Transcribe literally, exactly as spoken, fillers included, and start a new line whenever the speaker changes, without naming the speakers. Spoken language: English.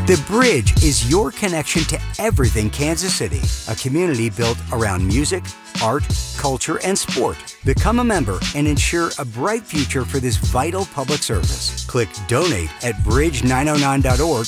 The Bridge is your connection to everything Kansas City, a community built around music, art, culture, and sport. Become a member and ensure a bright future for this vital public service. Click donate at bridge nine oh nine dot org